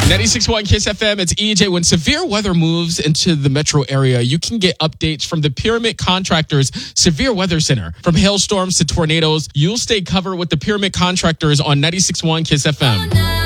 96.1 Kiss FM, it's EJ. When severe weather moves into the metro area, you can get updates from the Pyramid Contractors Severe Weather Center. From hailstorms to tornadoes, you'll stay covered with the Pyramid Contractors on 96.1 Kiss FM.